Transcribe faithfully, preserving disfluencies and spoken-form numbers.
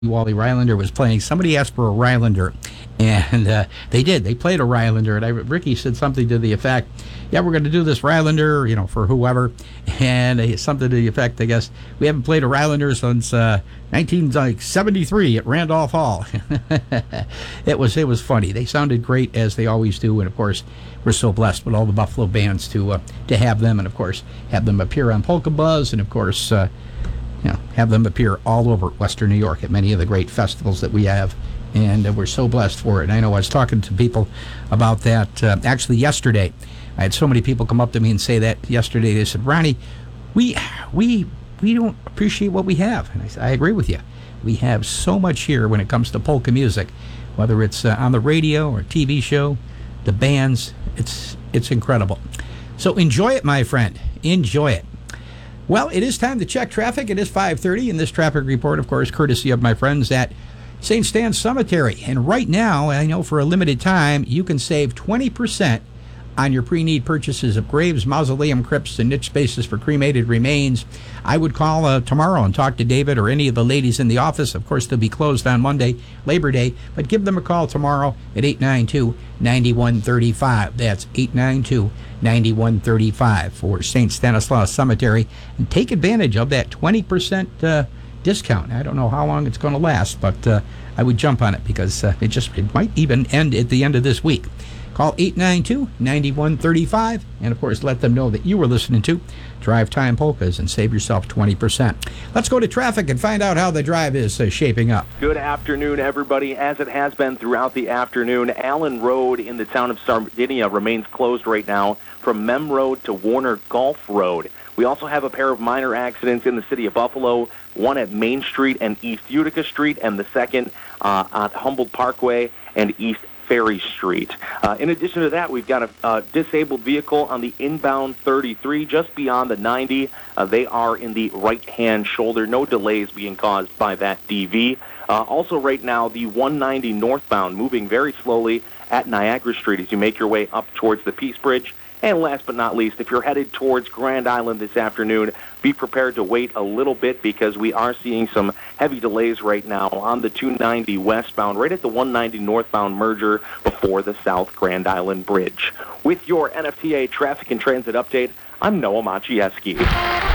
Wally Rylander was playing. Somebody asked for a Rylander, and uh, they did. They played a Rylander, and I, Ricky said something to the effect, yeah, we're going to do this Rylander, you know, for whoever, and uh, something to the effect, I guess, we haven't played a Rylander since uh, nineteen seventy-three at Randolph Hall. it was it was funny. They sounded great, as they always do, and, of course, we're so blessed with all the Buffalo bands to, uh, to have them, and, of course, have them appear on Polka Buzz, and, of course, uh, you know, have them appear all over Western New York at many of the great festivals that we have, and uh, we're so blessed for it. And I know I was talking to people about that uh, actually yesterday. I had so many people come up to me and say that yesterday. They said, Ronnie, we we we don't appreciate what we have. And I said, I agree with you. We have so much here when it comes to polka music, whether it's uh, on the radio or T V show, the bands. It's it's incredible. So enjoy it, my friend. Enjoy it. Well, it is time to check traffic. It is five thirty, and this traffic report, of course, courtesy of my friends at Saint Stan's Cemetery. And right now, I know for a limited time, you can save twenty percent on your pre-need purchases of graves, mausoleum crypts, and niche spaces for cremated remains. I would call uh, tomorrow and talk to David or any of the ladies in the office. Of course, they'll be closed on Monday, Labor Day, but give them a call tomorrow at eight nine two, nine one three five. That's eight nine two, nine one three five for Saint Stanislaus Cemetery, and take advantage of that twenty percent uh, discount. I don't know how long it's going to last, but uh, I would jump on it because uh, it just it might even end at the end of this week. Call eight nine two, nine one three five, and, of course, let them know that you were listening to Drive Time Polkas and save yourself twenty percent. Let's go to traffic and find out how the drive is uh, shaping up. Good afternoon, everybody. As it has been throughout the afternoon, Allen Road in the town of Sardinia remains closed right now from Mem Road to Warner Gulf Road. We also have a pair of minor accidents in the city of Buffalo, one at Main Street and East Utica Street, and the second uh, at Humboldt Parkway and East Ferry Street. Uh, in addition to that, we've got a uh, disabled vehicle on the inbound thirty-three just beyond the ninety. Uh, they are in the right-hand shoulder. No delays being caused by that D V. Uh, also right now, the one ninety northbound moving very slowly at Niagara Street as you make your way up towards the Peace Bridge. And last but not least, if you're headed towards Grand Island this afternoon, be prepared to wait a little bit because we are seeing some heavy delays right now on the two ninety westbound, right at the one ninety northbound merger before the South Grand Island Bridge. With your N F T A traffic and transit update, I'm Noah Maciejewski.